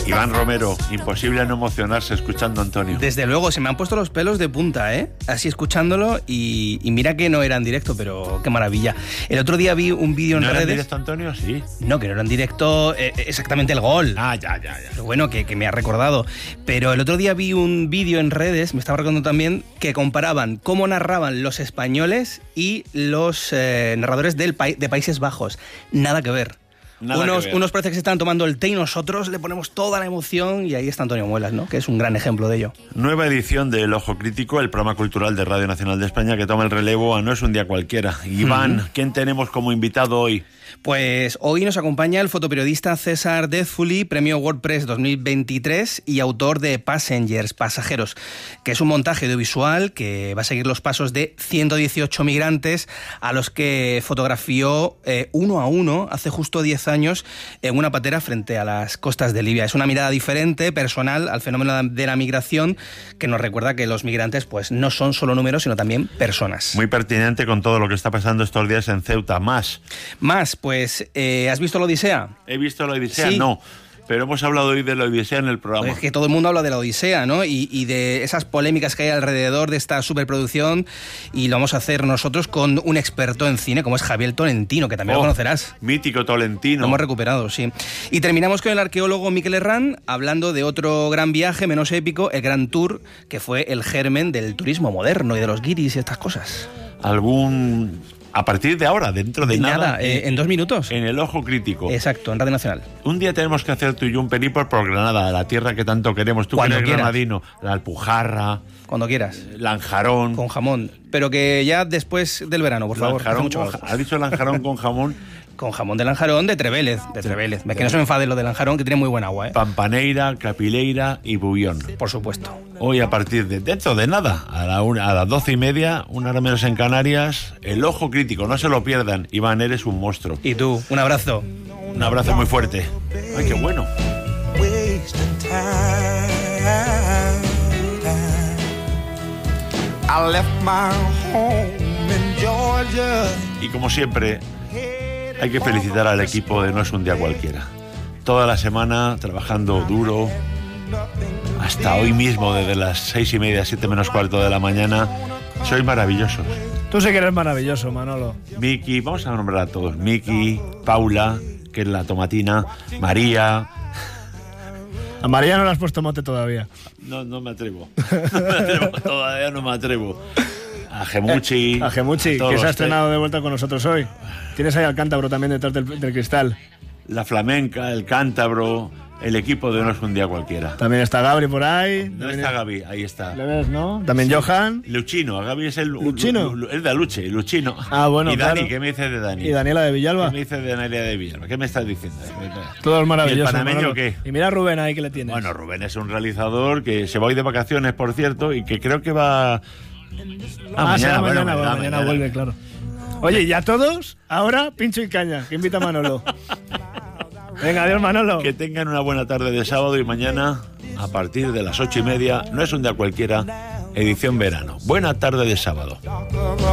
Iván Romero, imposible no emocionarse escuchando a Antonio. Desde luego, se me han puesto los pelos de punta, ¿eh? Así escuchándolo y mira que no era en directo, pero qué maravilla. El otro día vi un vídeo en redes... ¿No era en directo, Antonio? Sí. No, que no era en directo exactamente el gol. Ah, ya. Pero bueno, que me ha recordado. Pero el otro día vi un vídeo en redes, me estaba recordando también, que comparaban cómo narraban los españoles y los narradores de Países Bajos. Nada que ver. Unos parece que se están tomando el té y nosotros le ponemos toda la emoción y ahí está Antonio Muelas, ¿no? Que es un gran ejemplo de ello. Nueva edición de El Ojo Crítico, el programa cultural de Radio Nacional de España que toma el relevo a No es un día cualquiera. Iván, ¿quién tenemos como invitado hoy? Pues hoy nos acompaña el fotoperiodista César Deathfully, premio WordPress 2023 y autor de Passengers, Pasajeros, que es un montaje audiovisual que va a seguir los pasos de 118 migrantes a los que fotografió uno a uno hace justo 10 años en una patera frente a las costas de Libia. Es una mirada diferente, personal, al fenómeno de la migración, que nos recuerda que los migrantes pues no son solo números, sino también personas. Muy pertinente con todo lo que está pasando estos días en Ceuta. Más, pues, ¿has visto la Odisea? ¿He visto la Odisea? Sí. No. Pero hemos hablado hoy de la Odisea en el programa. Pues es que todo el mundo habla de la Odisea, ¿no? Y de esas polémicas que hay alrededor de esta superproducción, y lo vamos a hacer nosotros con un experto en cine, como es Javier Tolentino, que también lo conocerás. Mítico Tolentino. Lo hemos recuperado, sí. Y terminamos con el arqueólogo Miquel Herrán, hablando de otro gran viaje, menos épico, el Gran Tour, que fue el germen del turismo moderno y de los guiris y estas cosas. A partir de ahora, dentro de nada. En 2 minutos. En El Ojo Crítico. Exacto, en Radio Nacional. Un día tenemos que hacer tú y yo un periplo por Granada, la tierra que tanto queremos. Tú Cuando que eres quieras. granadino, la Alpujarra. Cuando quieras. Lanjarón. Con jamón. Pero que ya después del verano, por favor. Lanjarón ¿ha dicho Lanjarón con jamón? Con jamón de Lanjarón, de Trevélez. Que no se me enfade lo de Lanjarón, que tiene muy buen agua, ¿eh? Pampaneira, Capileira y Bullón. Por supuesto. Hoy a partir de dentro de nada, a las 12:30, una hora menos en Canarias, El Ojo Crítico, no se lo pierdan. Iván, eres un monstruo. Y tú, un abrazo. Un abrazo muy fuerte. Ay, qué bueno. I left my home in Georgia. Y como siempre, hay que felicitar al equipo de No es un día cualquiera. Toda la semana trabajando duro, hasta hoy mismo, desde las 6:30, 7 menos cuarto de la mañana. Sois maravillosos. Tú sí que eres maravilloso, Manolo. Miki, vamos a nombrar a todos. Miki, Paula, que es la tomatina, María. A María no le has puesto mote todavía. No me atrevo. Todavía no me atrevo. A Gemuchi. A Gemuchi, que se ha estrenado de vuelta con nosotros hoy. Tienes ahí al cántabro también detrás del cristal. La flamenca, el cántabro, el equipo de No es un día cualquiera. También está Gabri por ahí. ¿Dónde está Gaby? Ahí está. ¿Le ves, no? También sí. Johan. Luchino, a Gaby es el... ¿Luchino? Es de Aluche, Luchino. Ah, bueno, y Dani, claro. ¿qué me dices de Dani? ¿Y Daniela de Villalba? ¿Qué me dices de Daniela de Villalba? ¿Qué me estás diciendo? Todo es maravilloso. ¿Y el panameño Manolo? qué? Y mira a Rubén ahí que le tienes. Bueno, Rubén es un realizador que se va hoy de vacaciones, por cierto, y que creo que va... mañana vuelve, claro. Oye, ¿y ya todos? Ahora, pincho y caña, que invita a Manolo. Venga, adiós, Manolo. Que tengan una buena tarde de sábado y mañana, a partir de las 8:30, No es un día cualquiera, edición verano. Buena tarde de sábado.